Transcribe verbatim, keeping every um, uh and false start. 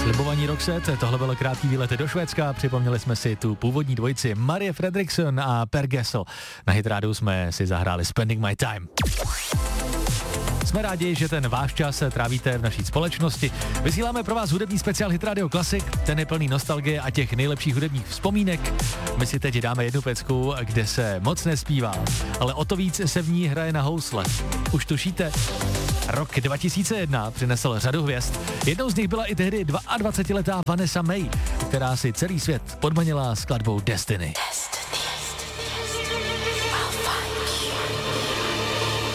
Slibovaní Roxette, tohle bylo krátký výlet do Švédska, připomněli jsme si tu původní dvojici Marie Fredriksson a Per Gessle. Na Hitrádiu jsme si zahráli Spending My Time. Jsme rádi, že ten váš čas trávíte v naší společnosti. Vysíláme pro vás hudební speciál Hit Radio Classic, ten je plný nostalgie a těch nejlepších hudebních vzpomínek. My si teď dáme jednu pecku, kde se moc nespívá, ale o to víc se v ní hraje na housle. Už tušíte? Rok dva tisíce jedna přinesl řadu hvězd. Jednou z nich byla i tehdy dvaadvacetiletá Vanessa May, která si celý svět podmanila skladbou Destiny.